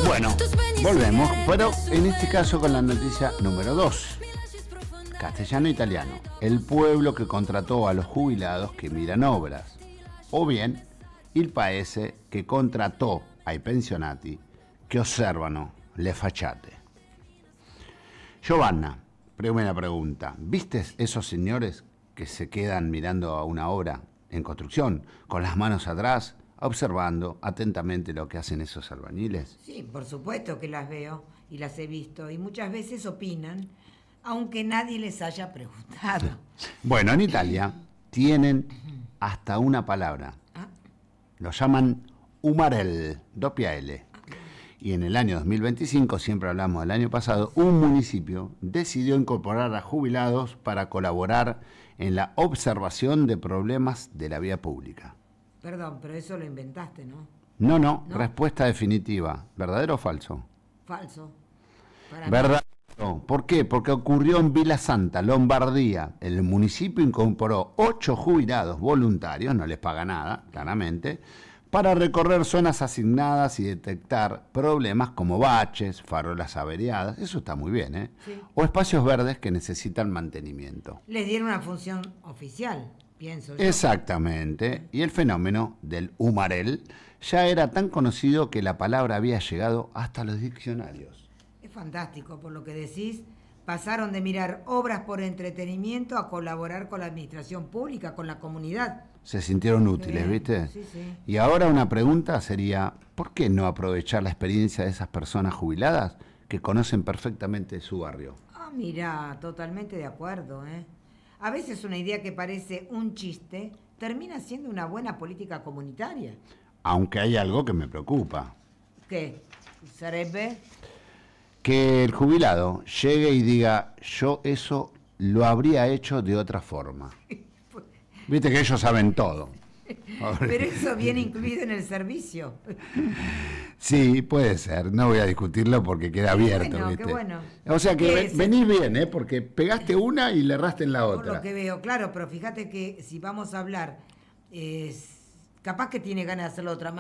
Bueno, volvemos, pero en este caso con la noticia número 2. Castellano-italiano, el pueblo che contrató a los jubilados que miran obras. O bien, il paese che contratò ai pensionati che osservano le facciate. Giovanna, primera pregunta. ¿Viste esos señores que se quedan mirando a una obra en construcción, con las manos atrás, observando atentamente lo que hacen esos albañiles? Sí, por supuesto que las veo y las he visto y muchas veces opinan, aunque nadie les haya preguntado. Bueno, en Italia tienen hasta una palabra. Lo llaman Umarell, doppia L. Y en el año 2025, siempre hablamos del año pasado, un municipio decidió incorporar a jubilados para colaborar en la observación de problemas de la vía pública. Perdón, pero eso lo inventaste, ¿no? No, respuesta definitiva. ¿Verdadero o falso? Falso. Verdadero. ¿Por qué? Porque ocurrió en Villa Santa, Lombardía. El municipio incorporó 8 jubilados voluntarios, no les paga nada, claramente, para recorrer zonas asignadas y detectar problemas como baches, farolas averiadas, eso está muy bien, ¿eh? Sí. O espacios verdes que necesitan mantenimiento. Les dieron una función oficial, pienso yo. Exactamente, y el fenómeno del Umarell ya era tan conocido que la palabra había llegado hasta los diccionarios. Es fantástico, por lo que decís. Pasaron de mirar obras por entretenimiento a colaborar con la administración pública, con la comunidad. Se sintieron útiles, ¿viste? Sí, sí. Y ahora una pregunta sería, ¿por qué no aprovechar la experiencia de esas personas jubiladas que conocen perfectamente su barrio? Ah, mira, totalmente de acuerdo, ¿eh? A veces una idea que parece un chiste termina siendo una buena política comunitaria. Aunque hay algo que me preocupa. ¿Qué? ¿Sarebbe? Que el jubilado llegue y diga, yo eso lo habría hecho de otra forma. Viste que ellos saben todo. Pero eso viene incluido en el servicio. Sí, puede ser. No voy a discutirlo porque queda abierto, bueno, ¿viste? qué bueno. O sea que ¿Qué venís bien, ¿eh? Porque pegaste una y le erraste en la Por otra. lo que veo, claro, pero fíjate que si vamos a hablar, capaz que tiene ganas de hacerlo de otra manera.